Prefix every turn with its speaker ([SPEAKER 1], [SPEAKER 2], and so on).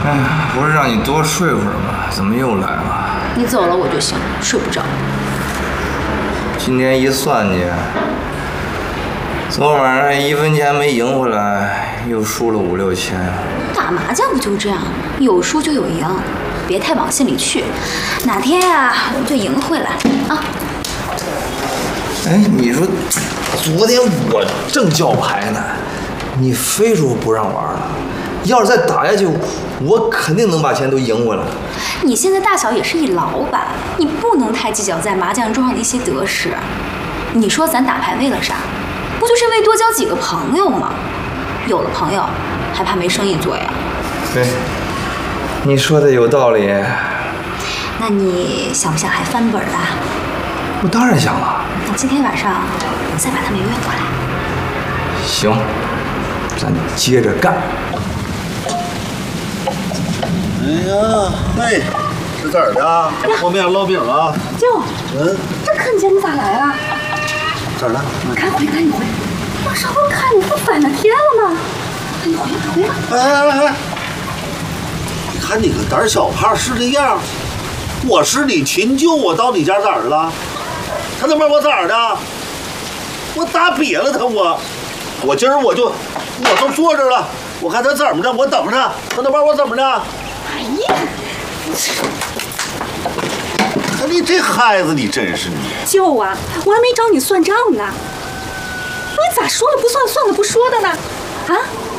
[SPEAKER 1] 哎，不是让你多睡会儿吗？怎么又来了？
[SPEAKER 2] 你走了我就行，睡不着。
[SPEAKER 1] 今天一算计，昨晚上1分钱没赢回来，又输了5、6千。
[SPEAKER 2] 打麻将不就这样，有输就有赢，别太往心里去。哪天呀，我就赢回来啊！
[SPEAKER 1] 哎，你说，昨天我正叫牌呢，你非说不让玩了。要是再打下去，我肯定能把钱都赢回来。
[SPEAKER 2] 你现在大小也是一老板，你不能太计较在麻将桌上的一些得失。你说咱打牌为了啥？不就是为多交几个朋友吗？有了朋友，还怕没生意做呀？
[SPEAKER 1] 对，你说的有道理。
[SPEAKER 2] 那你想不想还翻本啊？
[SPEAKER 1] 我当然想了。
[SPEAKER 2] 那今天晚上再把他们约过来。
[SPEAKER 1] 行，咱接着干。
[SPEAKER 3] 哎呀，嘿，吃哪儿的？和面烙饼啊？
[SPEAKER 4] 舅，这看见你咋来了？
[SPEAKER 3] 咋了？
[SPEAKER 4] 赶紧回，赶紧回！我上回看你不翻了天了吗？你回来，回来！
[SPEAKER 3] 哎！你看你个胆小怕事的样，我是你亲舅，我到你家咋了？他他妈我咋的？我打瘪了他我今儿我都坐这了，我看他怎么着，我等着他，他他妈我怎么着？
[SPEAKER 4] 哎呀，
[SPEAKER 3] 看你这孩子，你真是你！
[SPEAKER 4] 舅啊，我还没找你算账呢，你咋说了不算，算了不说的呢？啊？